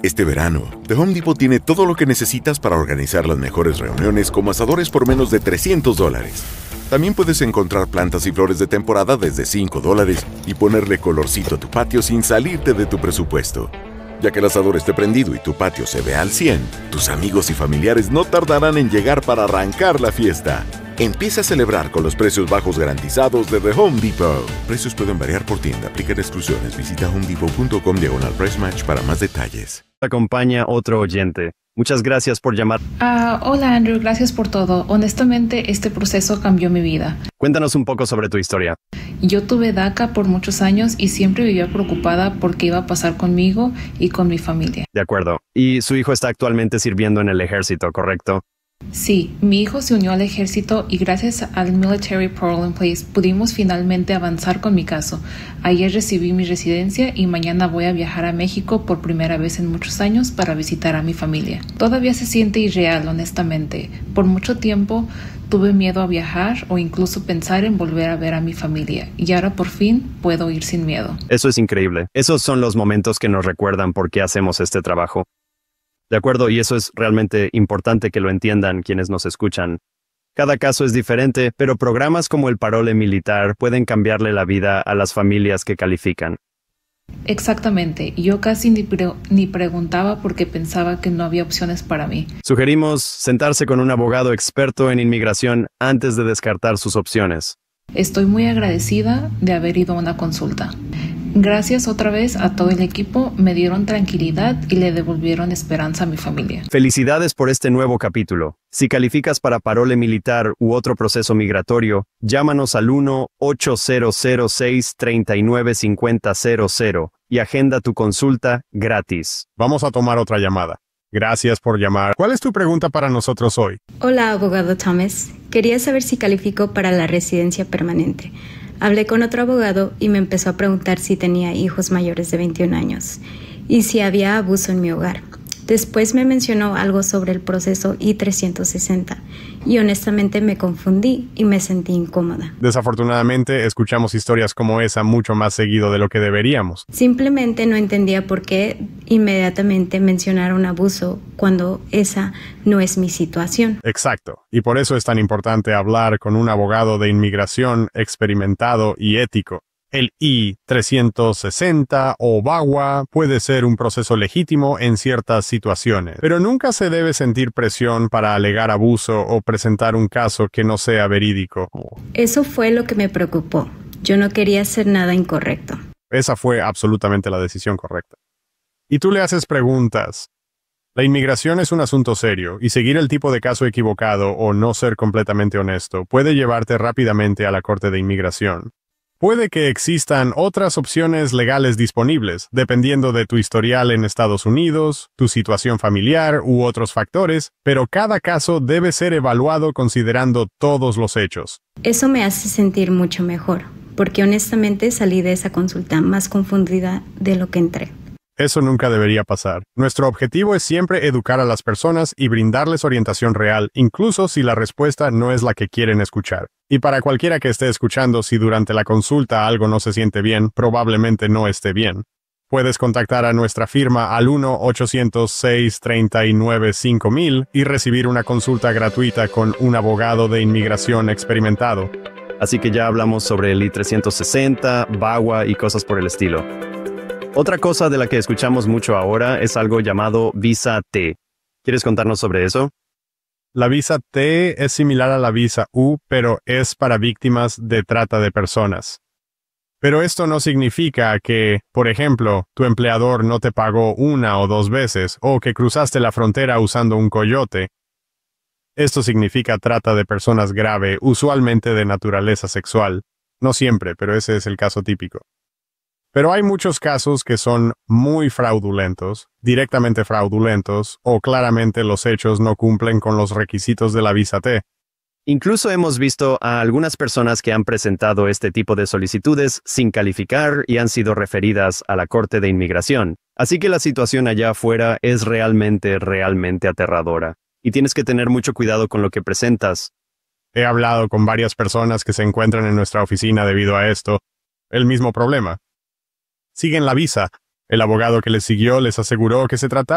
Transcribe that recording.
Este verano, The Home Depot tiene todo lo que necesitas para organizar las mejores reuniones como asadores por menos de $300. También puedes encontrar plantas y flores de temporada desde $5 y ponerle colorcito a tu patio sin salirte de tu presupuesto. Ya que el asador esté prendido y tu patio se vea al 100, tus amigos y familiares no tardarán en llegar para arrancar la fiesta. Empieza a celebrar con los precios bajos garantizados de The Home Depot. Precios pueden variar por tienda. Aplican exclusiones. Visita homedepot.com/price match para más detalles. Acompaña otro oyente. Muchas gracias por llamar. Hola Andrew, gracias por todo. Honestamente, este proceso cambió mi vida. Cuéntanos un poco sobre tu historia. Yo tuve DACA por muchos años y siempre vivía preocupada por qué iba a pasar conmigo y con mi familia. De acuerdo. Y su hijo está actualmente sirviendo en el ejército, ¿correcto? Sí, mi hijo se unió al ejército y gracias al Military Parole in Place pudimos finalmente avanzar con mi caso. Ayer recibí mi residencia y mañana voy a viajar a México por primera vez en muchos años para visitar a mi familia. Todavía se siente irreal, honestamente. Por mucho tiempo tuve miedo a viajar o incluso pensar en volver a ver a mi familia y ahora por fin puedo ir sin miedo. Eso es increíble. Esos son los momentos que nos recuerdan por qué hacemos este trabajo. De acuerdo, y eso es realmente importante que lo entiendan quienes nos escuchan. Cada caso es diferente, pero programas como el Parole Militar pueden cambiarle la vida a las familias que califican. Exactamente. Yo casi ni preguntaba porque pensaba que no había opciones para mí. Sugerimos sentarse con un abogado experto en inmigración antes de descartar sus opciones. Estoy muy agradecida de haber ido a una consulta. Gracias otra vez a todo el equipo, me dieron tranquilidad y le devolvieron esperanza a mi familia. Felicidades por este nuevo capítulo. Si calificas para parole militar u otro proceso migratorio, llámanos al 1-8006-395000 y agenda tu consulta gratis. Vamos a tomar otra llamada. Gracias por llamar. ¿Cuál es tu pregunta para nosotros hoy? Hola, abogado Thomas. Quería saber si califico para la residencia permanente. Hablé con otro abogado y me empezó a preguntar si tenía hijos mayores de 21 años y si había abuso en mi hogar. Después me mencionó algo sobre el proceso I-360 y honestamente me confundí y me sentí incómoda. Desafortunadamente, escuchamos historias como esa mucho más seguido de lo que deberíamos. Simplemente no entendía por qué inmediatamente mencionaron abuso cuando esa no es mi situación. Exacto. Y por eso es tan importante hablar con un abogado de inmigración experimentado y ético. El I-360 o VAWA puede ser un proceso legítimo en ciertas situaciones, pero nunca se debe sentir presión para alegar abuso o presentar un caso que no sea verídico. Eso fue lo que me preocupó. Yo no quería hacer nada incorrecto. Esa fue absolutamente la decisión correcta. Y tú le haces preguntas. La inmigración es un asunto serio, y seguir el tipo de caso equivocado o no ser completamente honesto puede llevarte rápidamente a la Corte de Inmigración. Puede que existan otras opciones legales disponibles, dependiendo de tu historial en Estados Unidos, tu situación familiar u otros factores, pero cada caso debe ser evaluado considerando todos los hechos. Eso me hace sentir mucho mejor, porque honestamente salí de esa consulta más confundida de lo que entré. Eso nunca debería pasar. Nuestro objetivo es siempre educar a las personas y brindarles orientación real, incluso si la respuesta no es la que quieren escuchar. Y para cualquiera que esté escuchando, si durante la consulta algo no se siente bien, probablemente no esté bien. Puedes contactar a nuestra firma al 1-800-639-5000 y recibir una consulta gratuita con un abogado de inmigración experimentado. Así que ya hablamos sobre el I-360, VAWA y cosas por el estilo. Otra cosa de la que escuchamos mucho ahora es algo llamado Visa T. ¿Quieres contarnos sobre eso? La Visa T es similar a la Visa U, pero es para víctimas de trata de personas. Pero esto no significa que, por ejemplo, tu empleador no te pagó 1 o 2 veces, o que cruzaste la frontera usando un coyote. Esto significa trata de personas grave, usualmente de naturaleza sexual. No siempre, pero ese es el caso típico. Pero hay muchos casos que son muy fraudulentos, directamente fraudulentos, o claramente los hechos no cumplen con los requisitos de la Visa T. Incluso hemos visto a algunas personas que han presentado este tipo de solicitudes sin calificar y han sido referidas a la Corte de Inmigración. Así que la situación allá afuera es realmente aterradora. Y tienes que tener mucho cuidado con lo que presentas. He hablado con varias personas que se encuentran en nuestra oficina debido a esto. El mismo problema. Siguen la visa. El abogado que les siguió les aseguró que se trataba